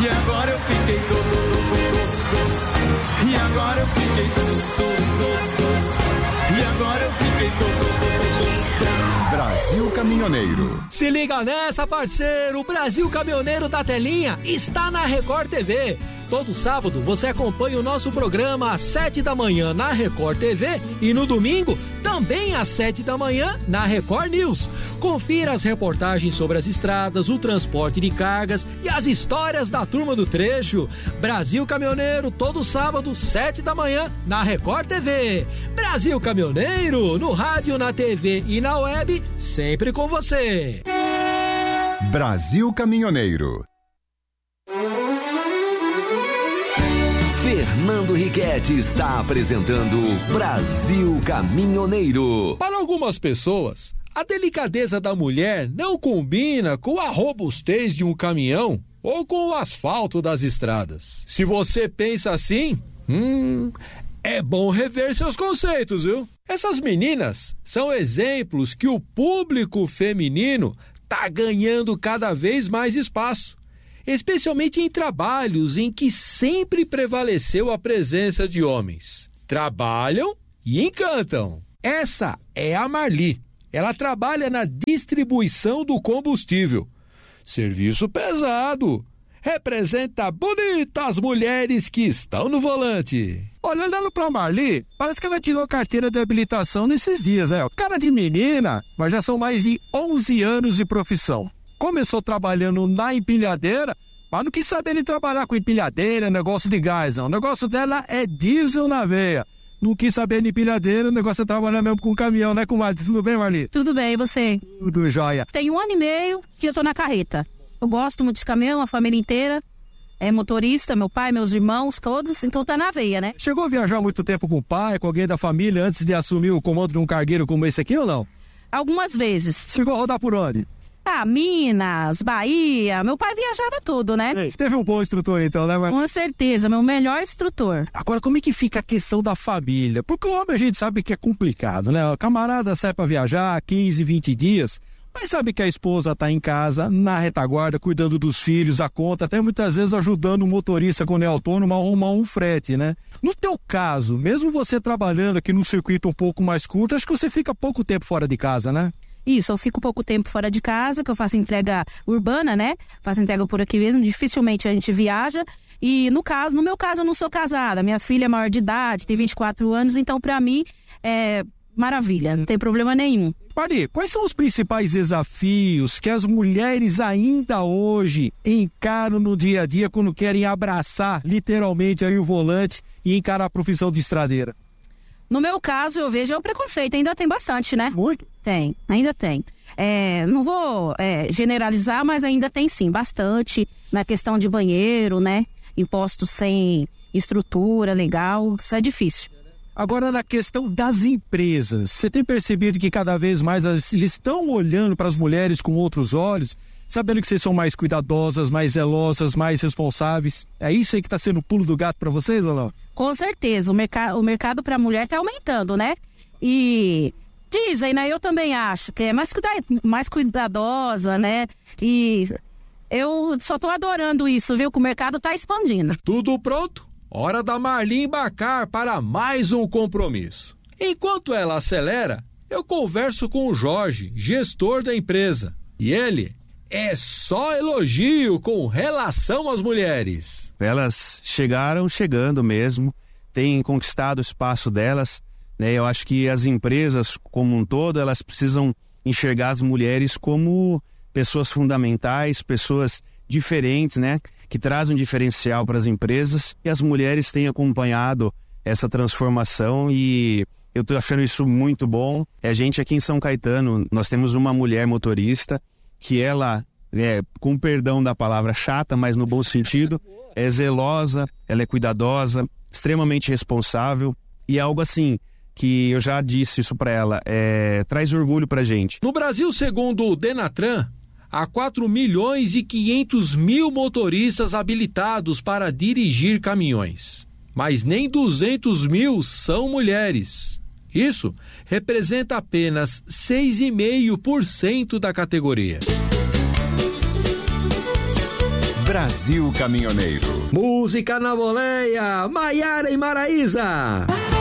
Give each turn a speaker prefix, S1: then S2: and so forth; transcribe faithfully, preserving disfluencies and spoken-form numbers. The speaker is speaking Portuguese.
S1: E agora eu fiquei gostoso. E agora eu fiquei gostoso. E agora eu fiquei gostoso.
S2: Brasil Caminhoneiro.
S3: Se liga nessa, parceiro. O Brasil Caminhoneiro da Telinha está na Record T V. Todo sábado você acompanha o nosso programa às sete da manhã na Record T V e no domingo também às sete da manhã na Record News. Confira as reportagens sobre as estradas, o transporte de cargas e as histórias da turma do trecho. Brasil Caminhoneiro, todo sábado, sete da manhã na Record T V. Brasil Caminhoneiro, no rádio, na T V e na web, sempre com você.
S2: Brasil Caminhoneiro.
S4: Fernando Riquetti está apresentando Brasil Caminhoneiro.
S3: Para algumas pessoas, a delicadeza da mulher não combina com a robustez de um caminhão ou com o asfalto das estradas. Se você pensa assim, hum, é bom rever seus conceitos, viu? Essas meninas são exemplos que o público feminino tá ganhando cada vez mais espaço, especialmente em trabalhos em que sempre prevaleceu a presença de homens. Trabalham e encantam. Essa é a Marli. Ela trabalha na distribuição do combustível. Serviço pesado. Representa bonitas mulheres que estão no volante.
S5: Olha, olhando pra Marli, parece que ela tirou carteira de habilitação nesses dias, né? Cara de menina, mas já são mais de onze anos de profissão. Começou trabalhando na empilhadeira, mas não quis saber de trabalhar com empilhadeira, negócio de gás, não. O negócio dela é diesel na veia. Não quis saber de empilhadeira, o negócio é trabalhar mesmo com caminhão, né, comadre? Tudo bem, Marli?
S6: Tudo bem, e você?
S5: Tudo jóia.
S6: Tem um ano e meio que eu tô na carreta. Eu gosto muito de caminhão, a família inteira. É motorista, meu pai, meus irmãos, todos, então tá na veia, né?
S5: Chegou a viajar muito tempo com o pai, com alguém da família, antes de assumir o comando de um cargueiro como esse aqui ou não?
S6: Algumas vezes.
S5: Chegou a rodar por onde?
S6: Ah, Minas, Bahia, meu pai viajava tudo, né?
S5: Ei, teve um bom instrutor então, né, Mar...
S6: Com certeza, meu melhor instrutor.
S5: Agora, como é que fica a questão da família? Porque o homem a gente sabe que é complicado, né? O camarada sai pra viajar quinze, vinte dias, mas sabe que a esposa tá em casa, na retaguarda, cuidando dos filhos, a conta, até muitas vezes ajudando o motorista quando é autônomo a arrumar um frete, né? No teu caso, mesmo você trabalhando aqui num circuito um pouco mais curto, acho que você fica pouco tempo fora de casa, né?
S6: Isso, eu fico pouco tempo fora de casa, que eu faço entrega urbana, né? Faço entrega por aqui mesmo, dificilmente a gente viaja. E no caso, no meu caso, eu não sou casada. Minha filha é maior de idade, tem vinte e quatro anos, então pra mim é maravilha, não tem problema nenhum.
S5: Marli, quais são os principais desafios que as mulheres ainda hoje encaram no dia a dia quando querem abraçar literalmente aí o volante e encarar a profissão de estradeira?
S6: No meu caso, eu vejo é o preconceito, ainda tem bastante, né?
S5: Muito?
S6: Tem, ainda tem. É, não vou é, generalizar, mas ainda tem sim, bastante. Na questão de banheiro, né? Impostos sem estrutura legal, isso é difícil.
S5: Agora, na questão das empresas, você tem percebido que cada vez mais eles estão olhando para as mulheres com outros olhos, sabendo que vocês são mais cuidadosas, mais zelosas, mais responsáveis? É isso aí que está sendo o pulo do gato para vocês ou não?
S6: Com certeza, o, merc- o mercado para a mulher está aumentando, né? E dizem, né? Eu também acho que é mais, cuida- mais cuidadosa, né? E eu só tô adorando isso, viu? Que o mercado está expandindo.
S3: Tudo pronto? Hora da Marli embarcar para mais um compromisso. Enquanto ela acelera, eu converso com o Jorge, gestor da empresa. E ele é só elogio com relação às mulheres.
S7: Elas chegaram chegando mesmo, têm conquistado o espaço delas, né? Eu acho que as empresas como um todo, elas precisam enxergar as mulheres como pessoas fundamentais, pessoas diferentes, né? Que trazem um diferencial para as empresas, e as mulheres têm acompanhado essa transformação e eu estou achando isso muito bom. A gente aqui em São Caetano, nós temos uma mulher motorista que ela, é, com perdão da palavra chata, mas no bom sentido, é zelosa, ela é cuidadosa, extremamente responsável, e é algo assim que eu já disse isso para ela, é, traz orgulho pra gente.
S3: No Brasil, segundo o Denatran, há quatro milhões e quinhentos mil motoristas habilitados para dirigir caminhões, mas nem duzentos mil são mulheres. Isso representa apenas seis vírgula cinco por cento da categoria.
S2: Brasil Caminhoneiro.
S8: Música na boleia, Maiara e Maraísa.